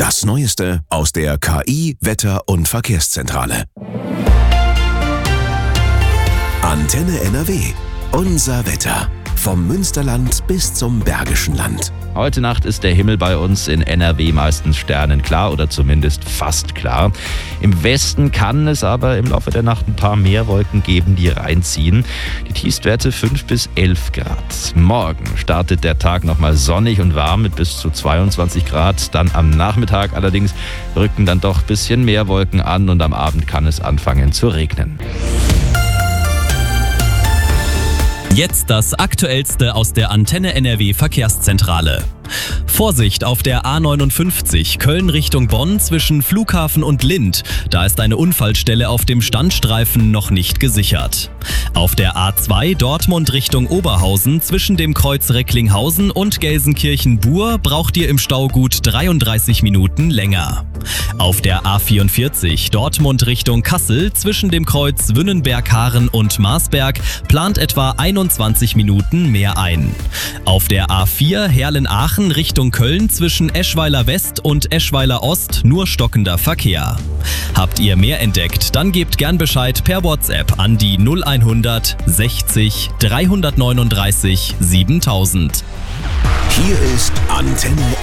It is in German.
Das Neueste aus der KI, Wetter- und Verkehrszentrale. Antenne NRW. Unser Wetter. Vom Münsterland bis zum Bergischen Land. Heute Nacht ist der Himmel bei uns in NRW meistens sternenklar oder zumindest fast klar. Im Westen kann es aber im Laufe der Nacht ein paar mehr Wolken geben, die reinziehen. Die Tiefstwerte 5 bis 11 Grad. Morgen startet der Tag nochmal sonnig und warm mit bis zu 22 Grad. Dann am Nachmittag allerdings rücken dann doch ein bisschen mehr Wolken an und am Abend kann es anfangen zu regnen. Jetzt das Aktuellste aus der Antenne NRW Verkehrszentrale. Vorsicht auf der A59 Köln Richtung Bonn zwischen Flughafen und Lindt. Da ist eine Unfallstelle auf dem Standstreifen noch nicht gesichert. Auf der A2 Dortmund Richtung Oberhausen zwischen dem Kreuz Recklinghausen und Gelsenkirchen-Buhr braucht ihr im Stau gut 33 Minuten länger. Auf der A44 Dortmund Richtung Kassel zwischen dem Kreuz Wünnenberg-Haaren und Marsberg plant etwa 21 Minuten mehr ein. Auf der A4 Herlen-Aachen Richtung Köln zwischen Eschweiler West und Eschweiler Ost nur stockender Verkehr. Habt ihr mehr entdeckt, dann gebt gern Bescheid per WhatsApp an die 0100 60 339 7000. Hier ist Antenne